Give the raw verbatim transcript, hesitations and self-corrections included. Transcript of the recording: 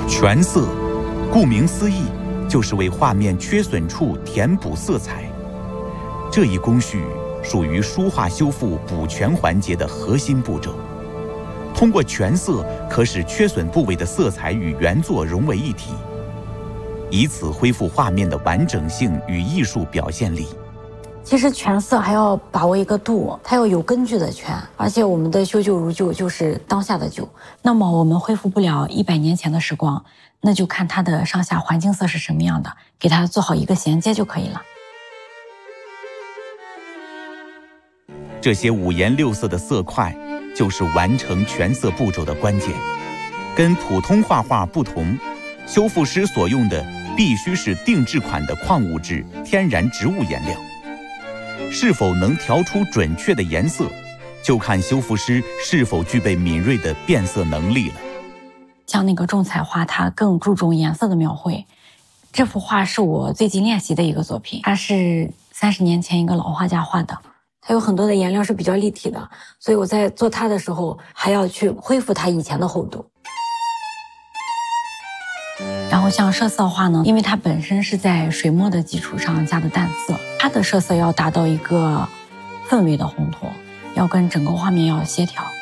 全色，顾名思义，就是为画面缺损处填补色彩。这一工序属于书画修复补全环节的核心步骤。通过全色，可使缺损部位的色彩与原作融为一体，以此恢复画面的完整性与艺术表现力。 其实全色还要把握一个度，它要有根据的全，而且我们的修旧如旧就是当下的旧。那么我们恢复不了一百年前的时光，那就看它的上下环境色是什么样的，给它做好一个衔接就可以了。 这些五颜六色的色块，就是完成全色步骤的关键。跟普通画画不同，修复师所用的必须是定制款的矿物质天然植物颜料。是否能调出准确的颜色，就看修复师是否具备敏锐的变色能力了。 像那个重彩画，它更注重颜色的描绘。这幅画是我最近练习的一个作品，它是三十年前一个老画家画的，它有很多的颜料是比较立体的，所以我在做它的时候还要去恢复它以前的厚度。然后像色色画呢，因为它本身是在水墨的基础上加的淡色，它的色色要达到一个氛围的烘托，要跟整个画面要协调。